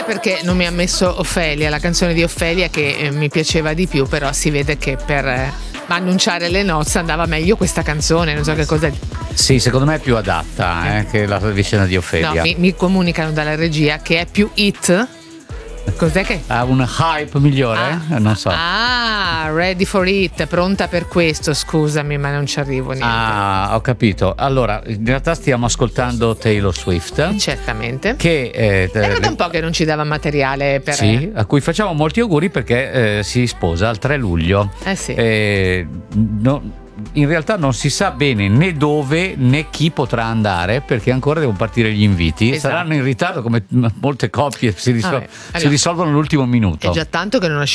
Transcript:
perché non mi ha messo Ofelia, la canzone di Ofelia che mi piaceva di più, però si vede che per annunciare le nozze andava meglio questa canzone, non so che cosa. Sì, secondo me è più adatta che la vicenda di Ofelia. No, mi comunicano dalla regia che è più hit. Cos'è che? Ha un hype migliore? Non so. Ready for it, pronta per questo, scusami, ma non ci arrivo niente. Ho capito. Allora, in realtà stiamo ascoltando Taylor Swift. Certamente. Che era da un po' che non ci dava materiale per. Sì, a cui facciamo molti auguri perché si sposa il 3 luglio. Sì. In realtà non si sa bene né dove né chi potrà andare, perché ancora devono partire gli inviti. Esatto. Saranno in ritardo, come molte coppie si risolvono all'ultimo minuto. È già tanto che non